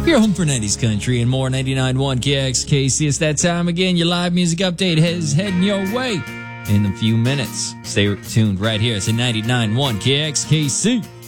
You're home for 90s country and more. 99.1 KXKC. It's that time again. Your live music update is heading your way in a few minutes. Stay tuned right here. It's a 99.1 KXKC.